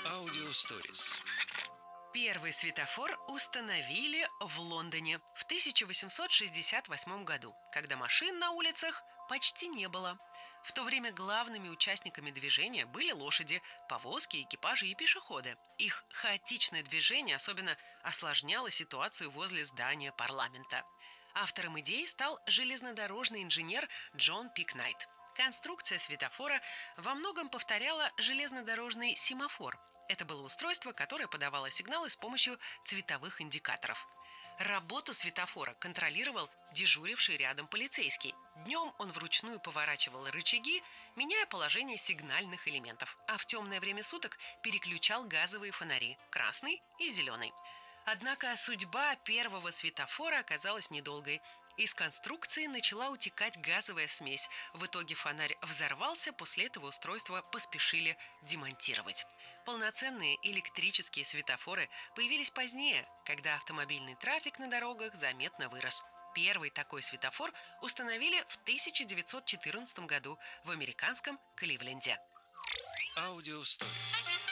Аудиосторис. Первый светофор установили в Лондоне в 1868 году, когда машин на улицах почти не было. В то время главными участниками движения были лошади, повозки, экипажи и пешеходы. Их хаотичное движение особенно осложняло ситуацию возле здания парламента. Автором идеи стал железнодорожный инженер Джон Пикнайт. Конструкция светофора во многом повторяла железнодорожный семафор. Это было устройство, которое подавало сигналы с помощью цветовых индикаторов. Работу светофора контролировал дежуривший рядом полицейский. Днем он вручную поворачивал рычаги, меняя положение сигнальных элементов, а в темное время суток переключал газовые фонари – красный и зеленый. Однако судьба первого светофора оказалась недолгой. Из конструкции начала утекать газовая смесь. В итоге фонарь взорвался, после этого устройство поспешили демонтировать. Полноценные электрические светофоры появились позднее, когда автомобильный трафик на дорогах заметно вырос. Первый такой светофор установили в 1914 году в американском Кливленде. Аудиосторис.